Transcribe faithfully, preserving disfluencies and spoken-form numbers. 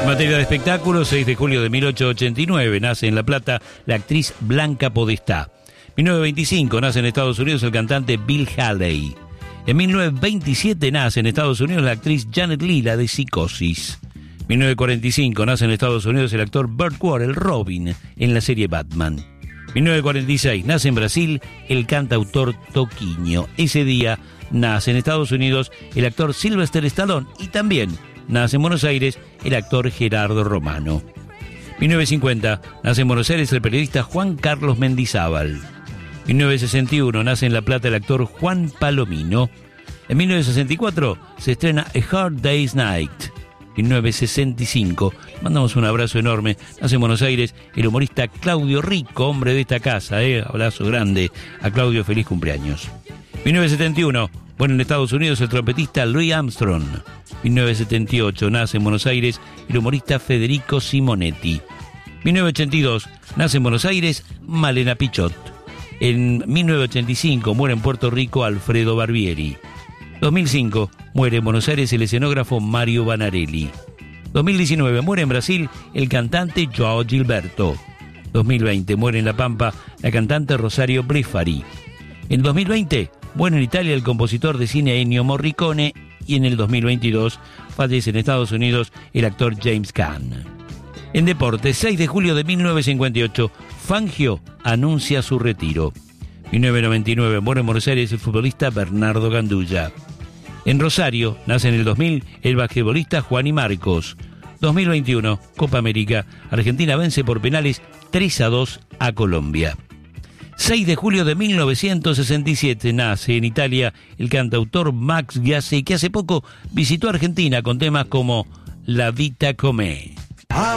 En materia de espectáculos, seis de julio de mil ochocientos ochenta y nueve nace en La Plata la actriz Blanca Podestá. mil novecientos veinticinco nace en Estados Unidos el cantante Bill Haley. En mil novecientos veintisiete nace en Estados Unidos la actriz Janet Leigh, la de Psicosis. mil novecientos cuarenta y cinco nace en Estados Unidos el actor Burt Ward, el Robin, en la serie Batman. mil novecientos cuarenta y seis nace en Brasil el cantautor Toquinho. Ese día nace en Estados Unidos el actor Sylvester Stallone y también nace en Buenos Aires el actor Gerardo Romano. mil novecientos cincuenta nace en Buenos Aires el periodista Juan Carlos Mendizábal. mil novecientos sesenta y uno nace en La Plata el actor Juan Palomino. En mil novecientos sesenta y cuatro se estrena A Hard Day's Night. mil novecientos sesenta y cinco, mandamos un abrazo enorme, nace en Buenos Aires el humorista Claudio Rico, hombre de esta casa, eh, abrazo grande a Claudio, feliz cumpleaños. mil novecientos setenta y uno, bueno, en Estados Unidos el trompetista Louis Armstrong. mil novecientos setenta y ocho nace en Buenos Aires el humorista Federico Simonetti. mil novecientos ochenta y dos nace en Buenos Aires Malena Pichot. En mil novecientos ochenta y cinco muere en Puerto Rico Alfredo Barbieri. dos mil cinco muere en Buenos Aires el escenógrafo Mario Banarelli. dos mil diecinueve muere en Brasil el cantante João Gilberto. dos mil veinte muere en La Pampa la cantante Rosario Brefari. En dos mil veinte muere en Italia el compositor de cine Ennio Morricone y en el dos mil veintidós fallece en Estados Unidos el actor James Caan. En deportes, seis de julio de mil novecientos cincuenta y ocho, Fangio anuncia su retiro. mil novecientos noventa y nueve muere en Buenos Aires el futbolista Bernardo Gandulla. En Rosario nace en el dos mil el basquetbolista Juani Marcos. dos mil veintiuno, Copa América, Argentina vence por penales tres a dos a Colombia. seis de julio de mil novecientos sesenta y siete nace en Italia el cantautor Max Giacchini, que hace poco visitó Argentina con temas como La Vita Com'è.